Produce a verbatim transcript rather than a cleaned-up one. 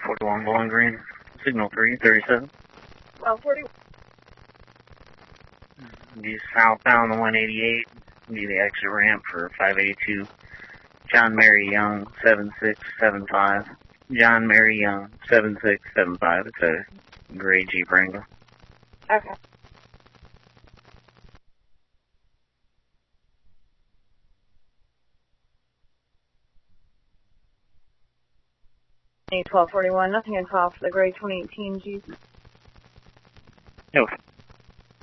forty-one Bowling Green, signal three thirty-seven. twelve forty-one. Be southbound on one eighty-eight. Be the exit ramp for five eighty-two. John Mary Young, seven six seven five. John Mary Young, seven six seven five. It's a gray Jeep Wrangler. Okay. twelve forty-one, nothing in call for the gray twenty eighteen Jeep. Okay.